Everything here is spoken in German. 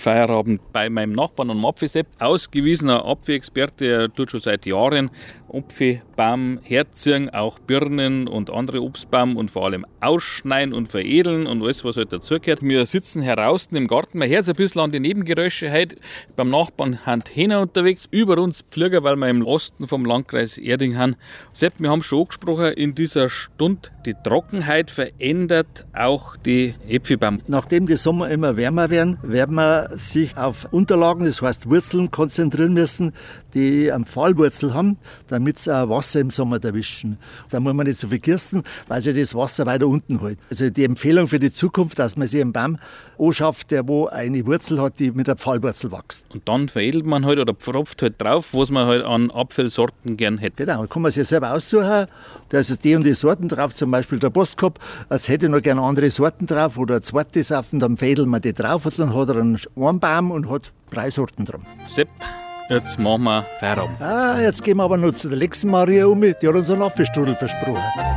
Feierabend bei meinem Nachbarn und Apfelsepp, ausgewiesener Apfelexperte. Er tut schon seit Jahren Apfelbaum herziehen, auch Birnen und andere Obstbaum und vor allem ausschneiden und veredeln und alles, was halt dazugehört. Wir sitzen heraus im Garten. Man hört ein bisschen an die Nebengeräusche heute. Beim Nachbarn haben Hähner unterwegs, über uns Pflüger, weil wir im Osten vom Landkreis Erding haben. Sepp, wir haben schon angesprochen, in dieser Stunde, die Trockenheit verändert auch die Äpfelbaum. Nachdem die Sommer immer wärmer werden, werden wir sich auf Unterlagen, das heißt Wurzeln, konzentrieren müssen, die eine Pfahlwurzel haben, damit sie auch Wasser im Sommer erwischen. Da muss man nicht so viel gießen, weil sich das Wasser weiter unten hält. Also die Empfehlung für die Zukunft, dass man sich einen Baum anschafft, der wo eine Wurzel hat, die mit der Pfahlwurzel wächst. Und dann veredelt man halt oder pfropft halt drauf, was man halt an Apfelsorten gern hätte. Genau, dann kann man sich selber aussuchen. Da ist die und die Sorten drauf, zum Beispiel der Boskop. Jetzt hätte ich noch gerne andere Sorten drauf oder eine zweite Saft, dann fädeln wir die drauf und dann hat er einen Baum und hat 3 Sorten dran. Sepp, jetzt machen wir Feierabend. Jetzt gehen wir aber noch zu der Lexen Maria um, die hat uns einen Apfelstrudel versprochen.